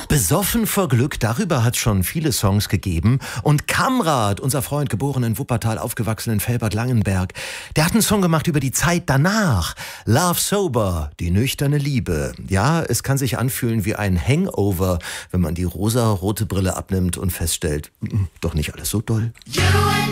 Besoffen vor Glück, darüber hat es schon viele Songs gegeben. Und Kamrat, unser Freund, geboren in Wuppertal, aufgewachsen in Velbert-Langenberg, der hat einen Song gemacht über die Zeit danach. Love Sober, die nüchterne Liebe. Ja, es kann sich anfühlen wie ein Hangover, wenn man die rosa-rote Brille abnimmt und feststellt, doch nicht alles so doll.